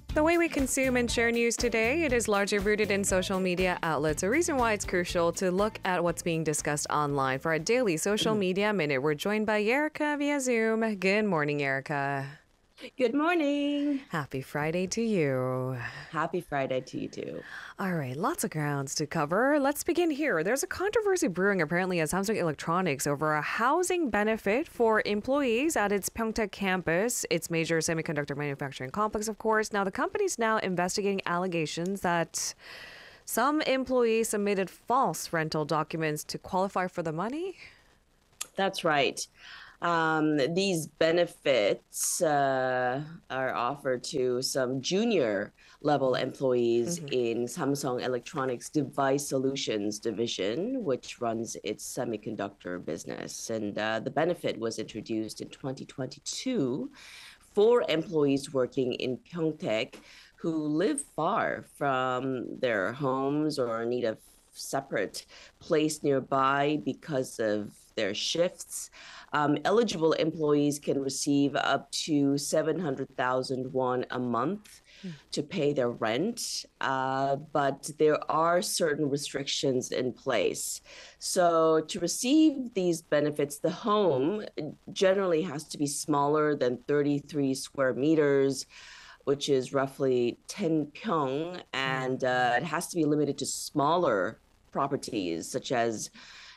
The way we consume and share news today, it is largely rooted in social media outlets. A reason why it's crucial to look at what's being discussed online. For our daily social media minute, we're joined by Erica via Zoom. Good morning, Erica. Good morning. Happy Friday to you. Happy Friday to you too. All right, lots of grounds to cover. Let's begin here. There's a controversy brewing apparently at Samsung Electronics over a housing benefit for employees at its Pyeongtaek campus, its major semiconductor manufacturing complex, of course. Now, the company's now investigating allegations that some employees submitted false rental documents to qualify for the money. That's right. These benefits are offered to some junior level employees in Samsung Electronics Device Solutions division, which runs its semiconductor business. And the benefit was introduced in 2022 for employees working in Pyeongtaek who live far from their homes or need a separate place nearby because of their shifts. Eligible employees can receive up to 700,000 won a month to pay their rent, but there are certain restrictions in place. So to receive these benefits, the home generally has to be smaller than 33 square meters, which is roughly 10 pyeong, and it has to be limited to smaller properties such as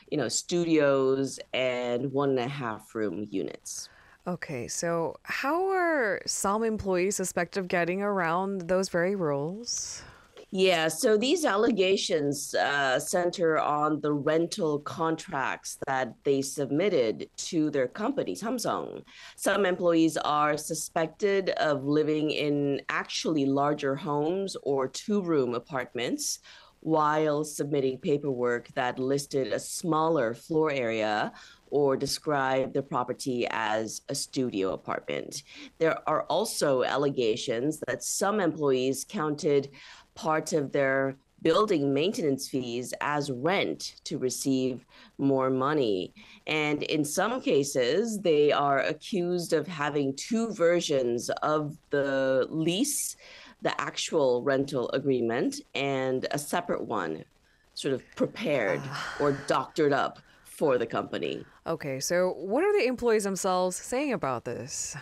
studios and 1.5 room units. Okay, so how are some employees suspected of getting around those very rules? Yeah, so these allegations center on the rental contracts that they submitted to their company, Samsung. Some employees are suspected of living in actually larger homes or two-room apartments while submitting paperwork that listed a smaller floor area or described the property as a studio apartment. There are also allegations that some employees counted part of their building maintenance fees as rent to receive more money. And in some cases, they are accused of having two versions of the lease, the actual rental agreement, and a separate one sort of prepared or doctored up for the company. Okay, so what are the employees themselves saying about this?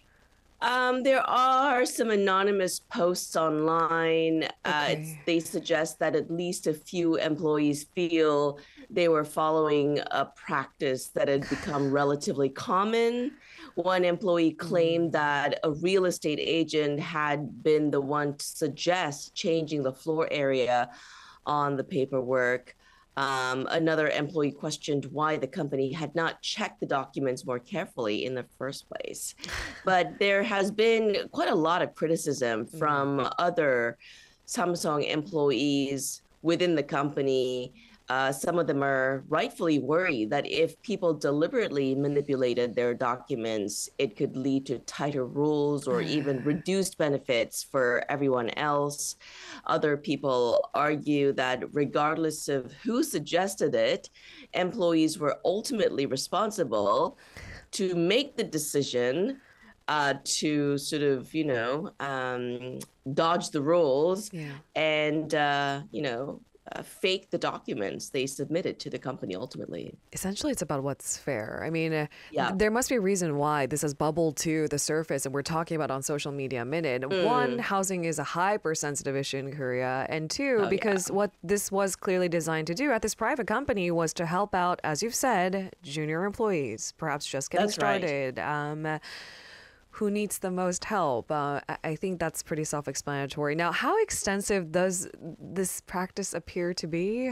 There are some anonymous posts online. Okay. They suggest that at least a few employees feel they were following a practice that had become relatively common. One employee claimed that a real estate agent had been the one to suggest changing the floor area on the paperwork. Another employee questioned why the company had not checked the documents more carefully in the first place. But there has been quite a lot of criticism from other Samsung employees within the company. Some of them are rightfully worried that if people deliberately manipulated their documents, it could lead to tighter rules or even reduced benefits for everyone else. Other people argue that regardless of who suggested it, employees were ultimately responsible to make the decision to sort of, dodge the rules and, fake the documents they submitted to the company ultimately. Essentially, it's about what's fair. I mean, Yeah. there must be a reason why this has bubbled to the surface and we're talking about on social media a minute. One, housing is a hypersensitive issue in Korea. And two, because what this was clearly designed to do at this private company was to help out, as you've said, junior employees, perhaps just getting That's right. started. Who needs the most help? I think that's pretty self-explanatory. Now, how extensive does this practice appear to be?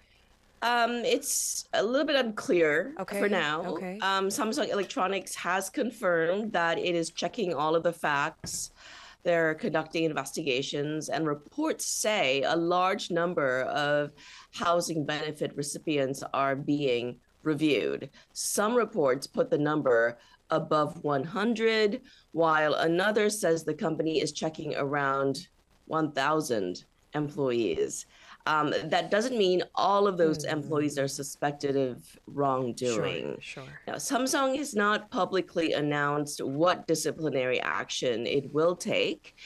It's a little bit unclear for now. Okay. Samsung Electronics has confirmed that it is checking all of the facts. They're conducting investigations, and reports say a large number of housing benefit recipients are being reviewed. Some reports put the number above 100, while another says the company is checking around 1,000 employees. That doesn't mean all of those employees are suspected of wrongdoing. Sure. Now, Samsung has not publicly announced what disciplinary action it will take.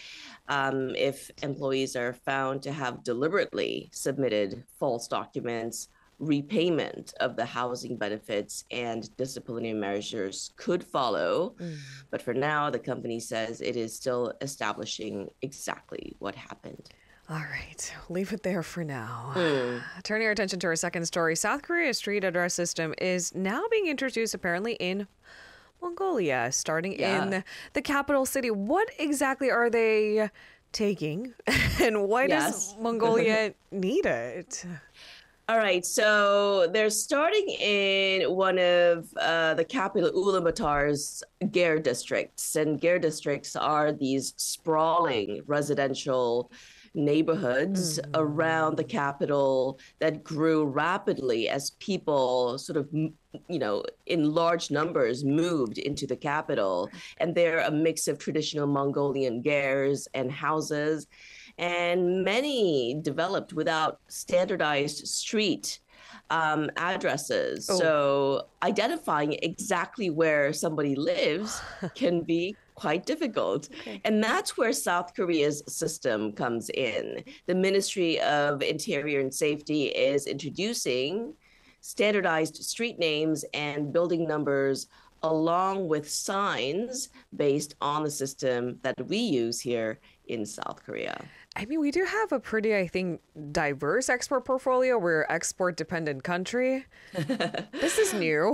if employees are found to have deliberately submitted false documents, repayment of the housing benefits and disciplinary measures could follow. But for now, the company says it is still establishing exactly what happened. All right, leave it there for now. Mm. Turning our attention to our second story, South Korea's street address system is now being introduced apparently in Mongolia, starting in the capital city. What exactly are they taking, and why does Mongolia need it? All right, so they're starting in one of the capital Ulaanbaatar's Ger districts, and Ger districts are these sprawling residential neighborhoods around the capital that grew rapidly as people sort of, in large numbers moved into the capital. And they're a mix of traditional Mongolian gers and houses, and many developed without standardized street addresses. So identifying exactly where somebody lives can be quite difficult. And that's where South Korea's system comes in. The Ministry of Interior and Safety is introducing standardized street names and building numbers along with signs based on the system that we use here in South Korea. I mean, we do have a pretty, I think, diverse export portfolio. We're an export-dependent country. This is new.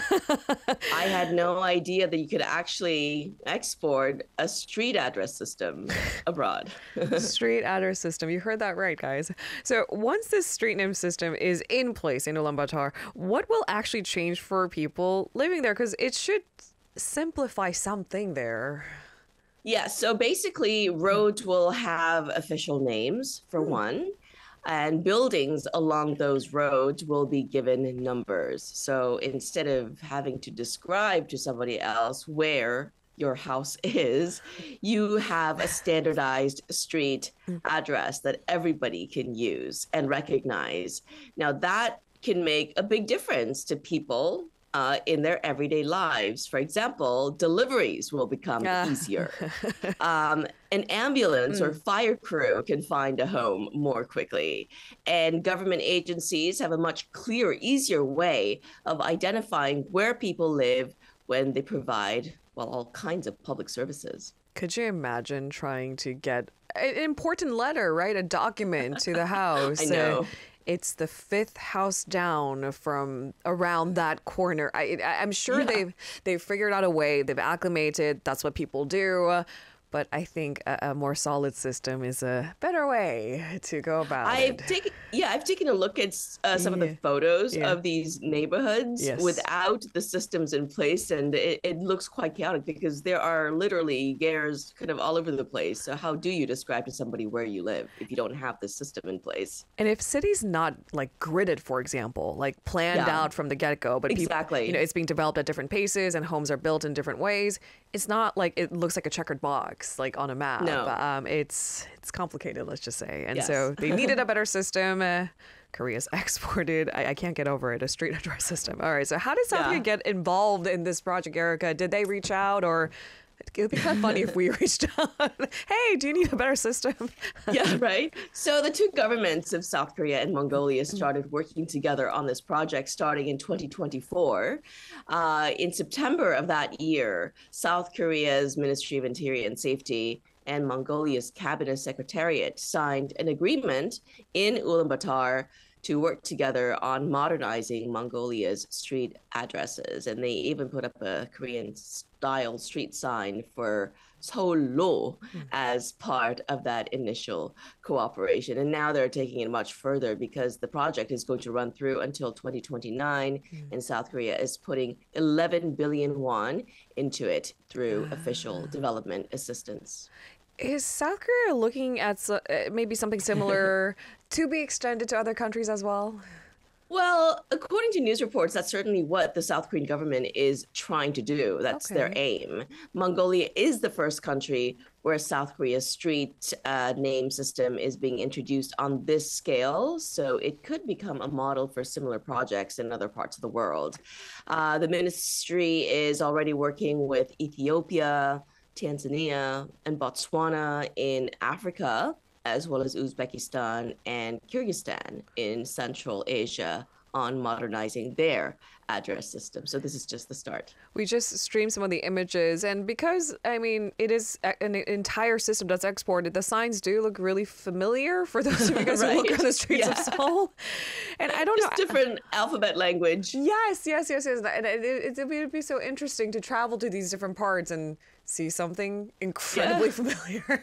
I had no idea that you could actually export a street address system abroad. Street address system. You heard that right, guys. So once this street name system is in place in Ulaanbaatar, what will actually change for people living there? Because it should simplify something there. Yeah, so basically, roads will have official names, for one, and buildings along those roads will be given numbers. So instead of having to describe to somebody else where your house is, you have a standardized street address that everybody can use and recognize. Now, that can make a big difference to people in their everyday lives. For example, deliveries will become easier. An ambulance or fire crew can find a home more quickly. And government agencies have a much clearer, easier way of identifying where people live when they provide, well, all kinds of public services. Could you imagine trying to get an important letter, right? A document to the house. I know. It's the fifth house down from around that corner. I'm sure they've figured out a way. They've acclimated. That's what people do. But I think a more solid system is a better way to go about it. I've taken a look at some of the photos of these neighborhoods without the systems in place, and it looks quite chaotic because there are literally gers kind of all over the place. So how do you describe to somebody where you live if you don't have the system in place? And if cities not like gridded, for example, like planned out from the get-go, but people, it's being developed at different paces and homes are built in different ways, it's not like it looks like a checkered box. Like on a map. No. It's complicated, let's just say. And so they needed a better system. Korea's exported, I can't get over it, a street address system. All right, so how did South Korea get involved in this project, Erica? Did they reach out, or it would be kind of funny if we reached out? Hey, do you need a better system? Yeah, right. So the two governments of South Korea and Mongolia started working together on this project starting in 2024. In September of that year, South Korea's Ministry of Interior and Safety and Mongolia's Cabinet Secretariat signed an agreement in Ulaanbaatar to work together on modernizing Mongolia's street addresses. And they even put up a Korean-style street sign for Seoul-lo as part of that initial cooperation. And now they're taking it much further because the project is going to run through until 2029, and South Korea is putting 11 billion won into it through official development assistance. Is South Korea looking at maybe something similar to be extended to other countries as well? Well, according to news reports, that's certainly what the South Korean government is trying to do. That's their aim. Mongolia is the first country where South Korea's street name system is being introduced on this scale. So it could become a model for similar projects in other parts of the world. The ministry is already working with Ethiopia, Tanzania, and Botswana in Africa, as well as Uzbekistan and Kyrgyzstan in Central Asia on modernizing their address system. So this is just the start. We just streamed some of the images, and because I mean it is an entire system that's exported, the signs do look really familiar for those of you guys who look on the streets of Seoul. And I don't just know, different alphabet language. Yes. And it would be so interesting to travel to these different parts and see something incredibly familiar.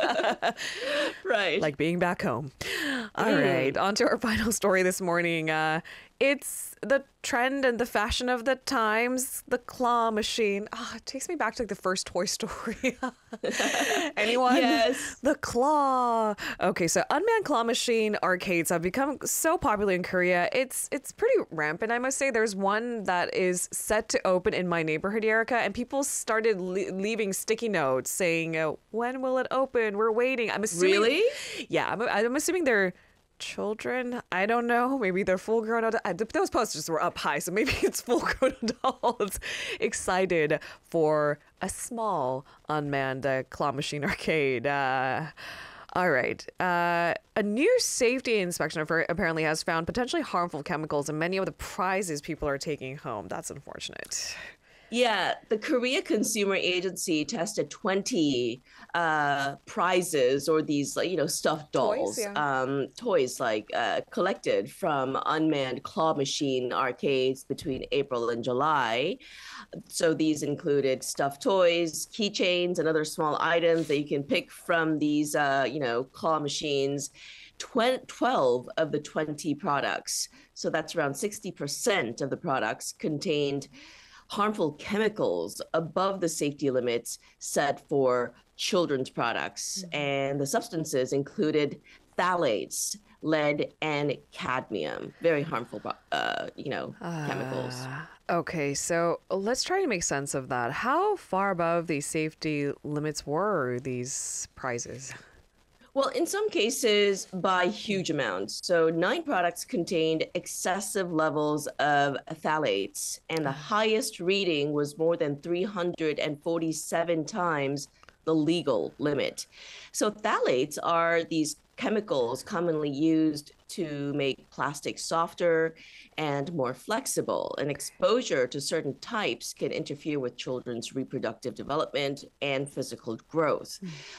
Right. Like being back home. All right, on to our final story this morning. It's the trend and the fashion of the times, the claw machine. It takes me back to like the first Toy Story. Anyone? Yes. The claw. Okay, so unmanned claw machine arcades have become so popular in Korea. It's pretty rampant, I must say. There's one that is set to open in my neighborhood, Erica, and people started leaving sticky notes saying, when will it open? We're waiting. I'm assuming. Really? Yeah, I'm assuming they're children. I don't know. Maybe they're full-grown adults. Those posters were up high, so maybe it's full-grown adults excited for a small unmanned claw machine arcade. All right. A new safety inspection apparently has found potentially harmful chemicals in many of the prizes people are taking home. That's unfortunate. Yeah, the Korea Consumer Agency tested 20 prizes, or these, stuffed dolls, toys collected from unmanned claw machine arcades between April and July. So these included stuffed toys, keychains, and other small items that you can pick from these, claw machines. 12 of the 20 products, so that's around 60% of the products, contained harmful chemicals above the safety limits set for children's products. And the substances included phthalates, lead, and cadmium. Very harmful, chemicals. Okay, so let's try to make sense of that. How far above the safety limits were these prizes? Well, in some cases, by huge amounts. So 9 products contained excessive levels of phthalates, and the highest reading was more than 347 times the legal limit. So phthalates are these chemicals commonly used to make plastic softer and more flexible. And exposure to certain types can interfere with children's reproductive development and physical growth.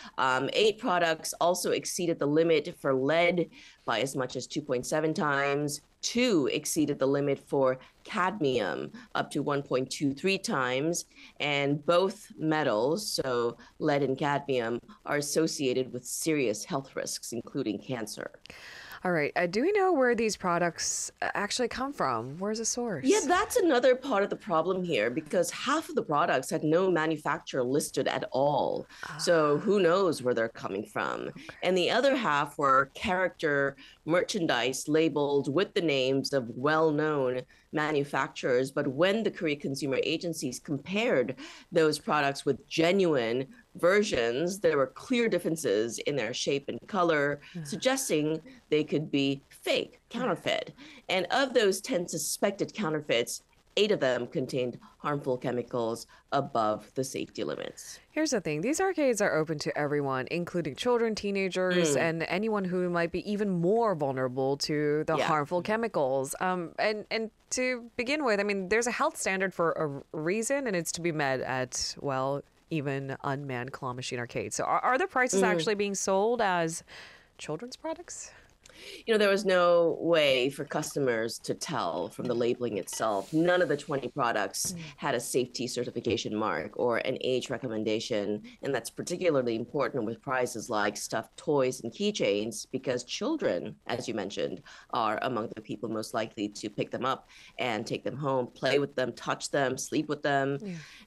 8 products also exceeded the limit for lead by as much as 2.7 times. 2 exceeded the limit for cadmium up to 1.23 times, and both metals, so lead and cadmium, are associated with serious health risks, including cancer. All right. Do we know where these products actually come from? Where's the source? Yeah, that's another part of the problem here, because half of the products had no manufacturer listed at all. So who knows where they're coming from? And the other half were character merchandise labeled with the names of well-known manufacturers. But when the Korea Consumer Agencies compared those products with genuine versions, there were clear differences in their shape and color, suggesting they could be fake, counterfeit. And of those 10 suspected counterfeits, 8 of them contained harmful chemicals above the safety limits. Here's the thing. These arcades are open to everyone, including children, teenagers, and anyone who might be even more vulnerable to the harmful chemicals. And to begin with, I mean, there's a health standard for a reason, and it's to be met at, well, even unmanned claw machine arcades. So are the prices actually being sold as children's products? There was no way for customers to tell from the labeling itself. None of the 20 products had a safety certification mark or an age recommendation. And that's particularly important with prizes like stuffed toys and keychains, because children, as you mentioned, are among the people most likely to pick them up and take them home, play with them, touch them, sleep with them.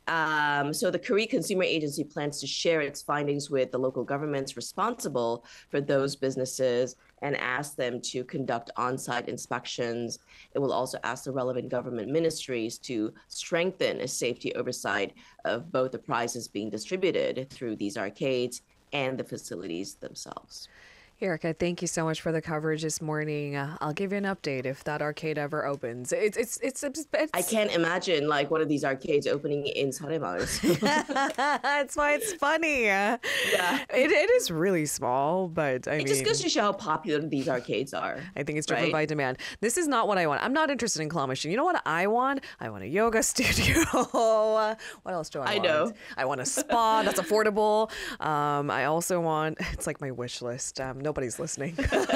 So the Korea Consumer Agency plans to share its findings with the local governments responsible for those businesses and ask them to conduct on-site inspections. It will also ask the relevant government ministries to strengthen a safety oversight of both the prizes being distributed through these arcades and the facilities themselves. Erica, thank you so much for the coverage this morning. I'll give you an update if that arcade ever opens. It's I can't imagine like one of these arcades opening in Saremaul. That's why it's funny. Yeah, it is really small, but it just goes to show how popular these arcades are. I think it's driven by demand. This is not what I want. I'm not interested in claw machine. You know what I want? I want a yoga studio. What else do I want? I know. I want a spa that's affordable. I also want, it's like my wish list. Nobody's listening.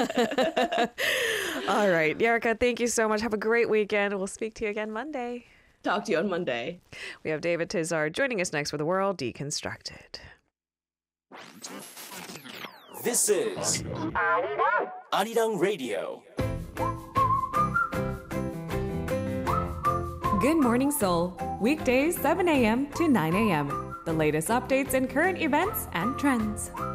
All right. Erica, thank you so much. Have a great weekend. We'll speak to you again Monday. Talk to you on Monday. We have David Tizard joining us next for The World Deconstructed. This is Arirang Radio. Good Morning Seoul, weekdays 7 a.m. to 9 a.m. The latest updates and current events and trends.